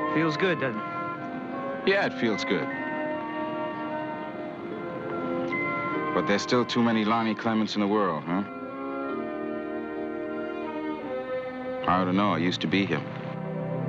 Feels good, doesn't it? Yeah, it feels good. But there's still too many Lonnie Clements in the world, huh? I don't know. I used to be him.